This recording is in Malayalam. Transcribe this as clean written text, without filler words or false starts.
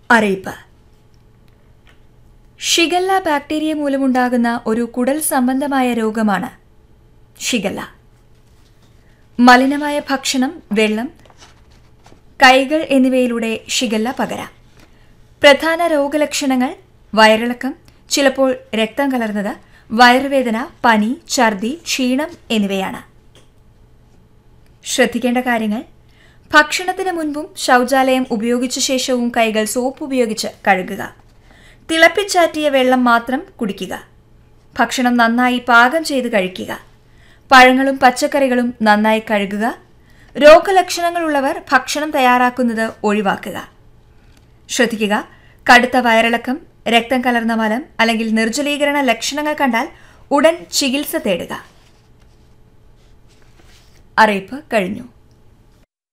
അറിയിപ്പ്. ഷിഗല്ല ബാക്ടീരിയ മൂലമുണ്ടാകുന്ന ഒരു കുടൽ സംബന്ധമായ രോഗമാണ് ഷിഗല്ല. മലിനമായ ഭക്ഷണം, വെള്ളം, കൈകൾ എന്നിവയിലൂടെ ഷിഗല്ല പകരാം. പ്രധാന രോഗലക്ഷണങ്ങൾ വയറിളക്കം, ചിലപ്പോൾ രക്തം കലർന്നത്, വയറുവേദന, പനി, ഛർദി, ക്ഷീണം എന്നിവയാണ്. ശ്രദ്ധിക്കേണ്ട കാര്യങ്ങൾ: ഭക്ഷണത്തിന് മുൻപും ശൗചാലയം ഉപയോഗിച്ച ശേഷവും കൈകൾ സോപ്പ് ഉപയോഗിച്ച് കഴുകുക. തിളപ്പിച്ചാറ്റിയ വെള്ളം മാത്രം കുടിക്കുക. ഭക്ഷണം നന്നായി പാകം ചെയ്ത് കഴിക്കുക. പഴങ്ങളും പച്ചക്കറികളും നന്നായി കഴുകുക. രോഗലക്ഷണങ്ങളുള്ളവർ ഭക്ഷണം തയ്യാറാക്കുന്നത് ഒഴിവാക്കുക. ശ്രദ്ധിക്കുക: കടുത്ത വയറിളക്കം, രക്തം കലർന്ന മലം അല്ലെങ്കിൽ നിർജ്ജലീകരണ ലക്ഷണങ്ങൾ കണ്ടാൽ ഉടൻ ചികിത്സ തേടുക. അറിയിപ്പ് കഴിഞ്ഞു.